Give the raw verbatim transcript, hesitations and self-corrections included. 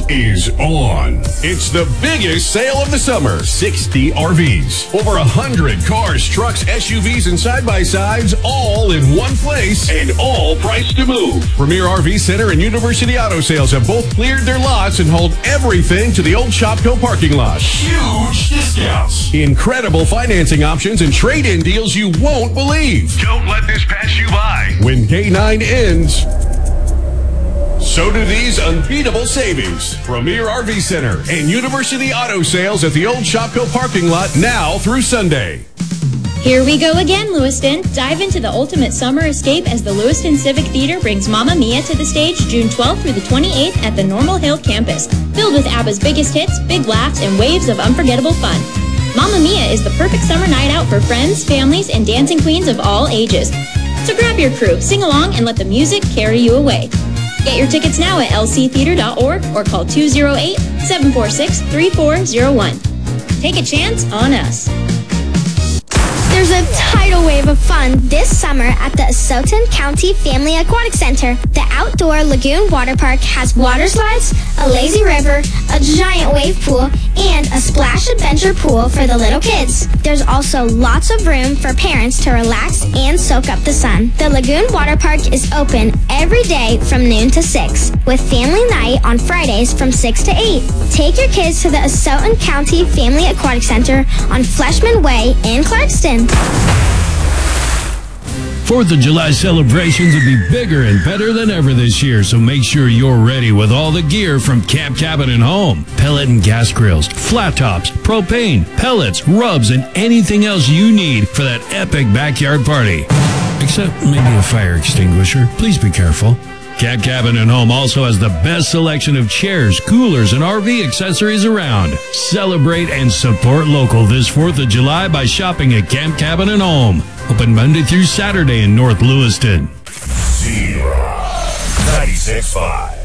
is on. It's the biggest sale of the summer. sixty R Vs. Over one hundred cars, trucks, S U Vs, and side-by-sides all in one place and all priced to move. Premier R V Center and University Auto Sales have both cleared their lots and hold everything to the old Shopco parking lot. Huge discounts. Incredible financing options and trade-in deals you won't believe. Don't let this pass you by. When K nine ends, so do these unbeatable savings. Premier R V Center and University Auto Sales at the old Shopco parking lot now through Sunday. Here we go again, Lewiston. Dive into the ultimate summer escape as the Lewiston Civic Theater brings Mamma Mia to the stage June twelfth through the twenty-eighth at the Normal Hill campus. Filled with ABBA's biggest hits, big laughs, and waves of unforgettable fun. Mamma Mia is the perfect summer night out for friends, families, and dancing queens of all ages. So grab your crew, sing along, and let the music carry you away. Get your tickets now at l c theater dot org or call two oh eight, seven four six, three four oh one. Take a chance on us. There's a tidal wave of fun this summer at the Asotin County Family Aquatic Center. The outdoor lagoon water park has water slides, a lazy river, a giant wave pool, and a splash adventure pool for the little kids. There's also lots of room for parents to relax and soak up the sun. The lagoon water park is open every day from noon to six, with family night on Fridays from six to eight. Take your kids to the Asotin County Family Aquatic Center on Fleshman Way in Clarkston. Fourth of July celebrations will be bigger and better than ever this year, so make sure you're ready with all the gear from Camp Cabin and Home. Pellet and gas grills, flat tops, propane, pellets, rubs, and anything else you need for that epic backyard party. Except maybe a fire extinguisher. Please be careful. Camp Cabin and Home also has the best selection of chairs, coolers, and R V accessories around. Celebrate and support local this fourth of July by shopping at Camp Cabin and Home. Open Monday through Saturday in North Lewiston. Zero. ninety-six point five.